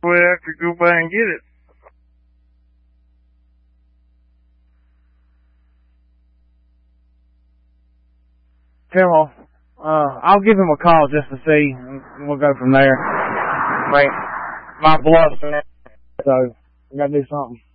We have to go by and get it. Well, I'll give him a call just to see, and we'll go from there. My blood's So, we gotta do something.